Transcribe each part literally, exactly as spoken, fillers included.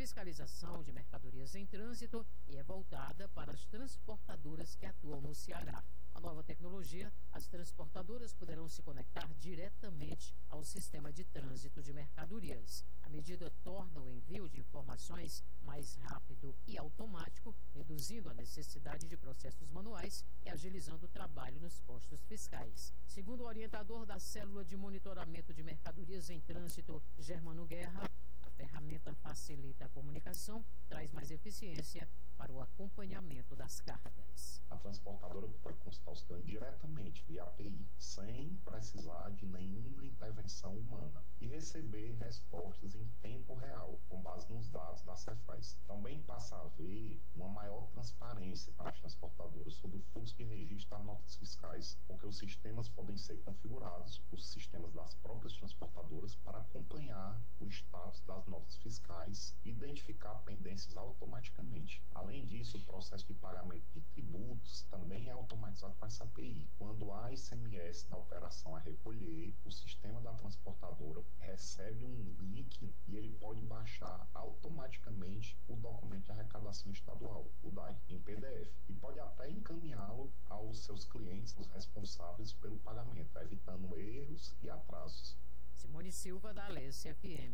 fiscalização de mercadorias em trânsito e é voltada para as transportadoras que atuam no Ceará. A nova tecnologia, as transportadoras poderão se conectar diretamente ao sistema de trânsito de mercadorias. A medida torna o envio de informações mais rápido e automático, reduzindo a necessidade de processos manuais e agilizando o trabalho nos postos fiscais. Segundo o orientador da Célula de Monitoramento de Mercadorias em Trânsito, Germano Guerra, a ferramenta facilita a comunicação, traz mais eficiência para o acompanhamento das cargas. A transportadora pode consultar o cidadão diretamente via A P I, sem precisar de nenhuma intervenção humana, e receber respostas em tempo real, com base nos dados da Cefaz. Também passa a haver uma maior transparência para as transportadoras sobre o fluxo de registro das notas fiscais, porque os sistemas podem ser configurados, os sistemas das próprias transportadoras, para acompanhar o status das notas fiscais e identificar pendências automaticamente. Além disso, o processo de pagamento de tributos também é automatizado com essa A P I. Quando há I C M S na operação a recolher, o sistema da transportadora recebe um link e ele pode baixar automaticamente o documento de arrecadação estadual, o D A I, em P D F, e pode até encaminhá-lo aos seus clientes, os responsáveis pelo pagamento, evitando erros e atrasos. Simone Silva, da Alesse F M.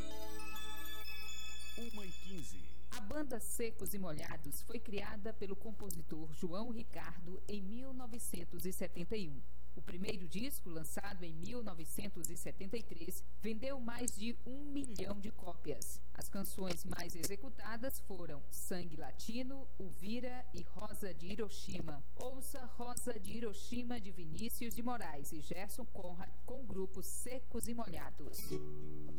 uma e quinze. A banda Secos e Molhados foi criada pelo compositor João Ricardo em mil novecentos e setenta e um. O primeiro disco, lançado em mil novecentos e setenta e três, vendeu mais de um milhão de cópias. As canções mais executadas foram Sangue Latino, Uvira e Rosa de Hiroshima. Ouça Rosa de Hiroshima, de Vinícius de Moraes e Gerson Conrad, com o grupo Secos e Molhados.